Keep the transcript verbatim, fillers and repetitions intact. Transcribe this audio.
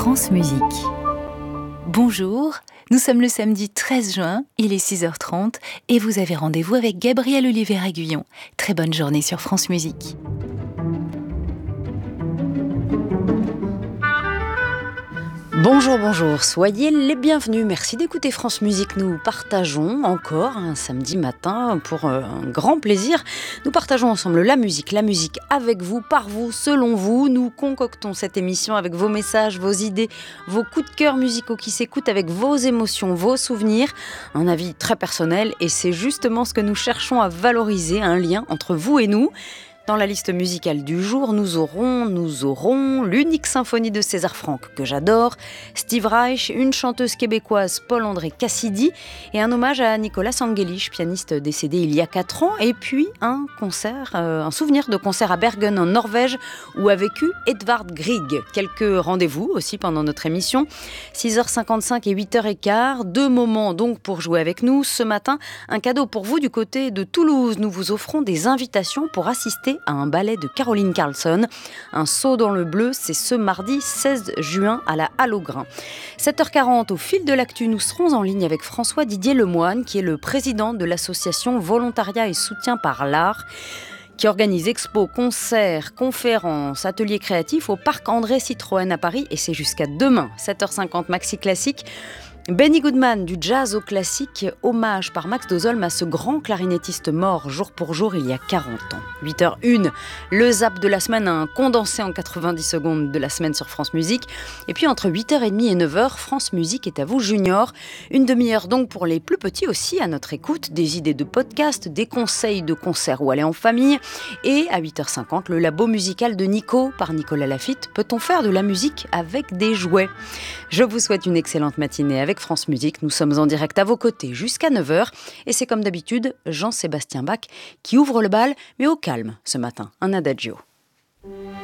France Musique. Bonjour, nous sommes le samedi treize juin, il est six heures trente et vous avez rendez-vous avec Gabriel Olivier-Aguillon. Très bonne journée sur France Musique. Bonjour, bonjour, soyez les bienvenus. Merci d'écouter France Musique. Nous partageons encore un samedi matin pour un grand plaisir. Nous partageons ensemble la musique, la musique avec vous, par vous, selon vous. Nous concoctons cette émission avec vos messages, vos idées, vos coups de cœur musicaux qui s'écoutent avec vos émotions, vos souvenirs. Un avis très personnel et c'est justement ce que nous cherchons à valoriser, un lien entre vous et nous. Dans la liste musicale du jour, nous aurons, nous aurons l'unique symphonie de César Franck que j'adore, Steve Reich, une chanteuse québécoise, Paul-André Cassidy, et un hommage à Nicolas Angelich, pianiste décédé il y a quatre ans, et puis un concert, euh, un souvenir de concert à Bergen en Norvège où a vécu Edvard Grieg. Quelques rendez-vous aussi pendant notre émission, six heures cinquante-cinq et huit heures quinze, deux moments donc pour jouer avec nous. Ce matin, un cadeau pour vous du côté de Toulouse. Nous vous offrons des invitations pour assister à un ballet de Caroline Carlson. Un saut dans le bleu, c'est ce mardi seize juin à la Halle aux Grains. sept heures quarante, au fil de l'actu, nous serons en ligne avec François Didier Lemoine, qui est le président de l'association Volontariat et Soutien par l'Art, qui organise expos, concerts, conférences, ateliers créatifs au parc André Citroën à Paris, et c'est jusqu'à demain, sept heures cinquante, Maxi Classique. Benny Goodman, du jazz au classique, hommage par Max Dozolm à ce grand clarinettiste mort jour pour jour il y a quarante ans. huit heures une, le zap de la semaine, un condensé en quatre-vingt-dix secondes de la semaine sur France Musique. Et puis entre huit heures trente et neuf heures, France Musique est à vous junior. Une demi-heure donc pour les plus petits aussi à notre écoute, des idées de podcast, des conseils de concerts ou aller en famille. Et à huit heures cinquante, le labo musical de Nico par Nicolas Lafitte. Peut-on faire de la musique avec des jouets ? Je vous souhaite une excellente matinée avec France Musique. Nous sommes en direct à vos côtés jusqu'à neuf heures. Et c'est comme d'habitude, Jean-Sébastien Bach qui ouvre le bal, mais au calme ce matin. Un adagio.